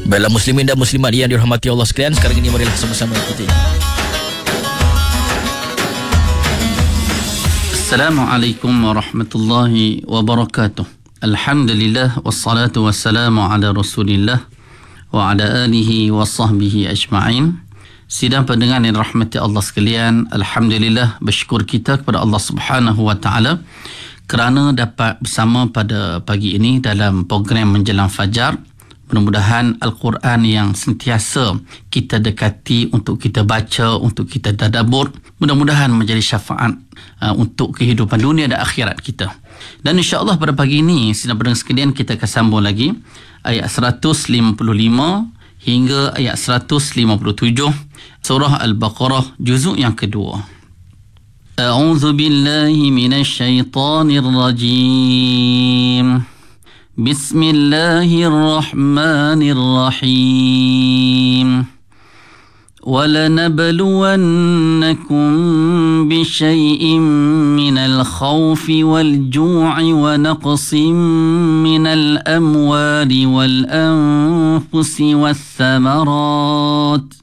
Baiklah muslimin dan muslimat yang dirahmati Allah sekalian, sekarang ini marilah sama-sama ikuti. Assalamualaikum warahmatullahi wabarakatuh. Alhamdulillah wassalatu wassalamu ala Rasulillah wa ala alihi wa sahbihi ajma'in. Sidang pendengar yang dirahmati Allah sekalian, alhamdulillah bersyukur kita kepada Allah Subhanahu wa taala kerana dapat bersama pada pagi ini dalam program Menjelang Fajar. Mudah-mudahan Al-Quran yang sentiasa kita dekati untuk kita baca, untuk kita tadabbur, mudah-mudahan menjadi syafaat untuk kehidupan dunia dan akhirat kita. Dan insya-Allah pada pagi ini, sidang pendengar sekalian, kita akan sambung lagi ayat 155 hingga ayat 157 surah Al-Baqarah juzuk yang kedua. A'udzu billahi minasy syaithanir rajim. Bismillahirrahmanirrahim. وَلَنَبْلُوَنَّكُمْ بِشَيْءٍ مِّنَ الْخَوْفِ وَالْجُوعِ وَنَقْصٍ مِّنَ الْأَمْوَالِ وَالْأَنفُسِ وَالثَّمَرَاتِ